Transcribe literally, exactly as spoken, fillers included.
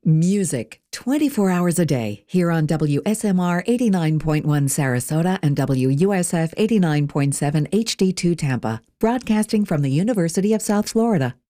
Music twenty-four hours a day here on W S M R eighty-nine point one Sarasota and W U S F eighty-nine point seven H D two Tampa, broadcasting from the University of South Florida.